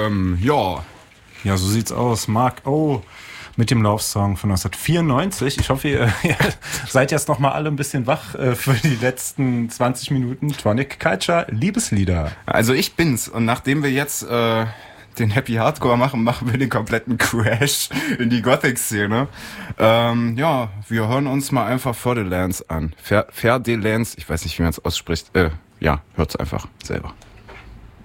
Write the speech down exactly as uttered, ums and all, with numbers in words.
Ähm, ja. Ja, so sieht's aus. Mark O mit dem Love-Song von neunzehnhundertvierundneunzig. Ich hoffe, ihr, ihr seid jetzt noch mal alle ein bisschen wach äh, für die letzten zwanzig Minuten Tronic Culture Liebeslieder. Also ich bin's. Und nachdem wir jetzt äh, den Happy Hardcore machen, machen wir den kompletten Crash in die Gothic-Szene. Ähm, ja, wir hören uns mal einfach Fer de Lance an. Fer, Fer de Lance, ich weiß nicht, wie man es ausspricht. Äh, ja, hört's einfach selber.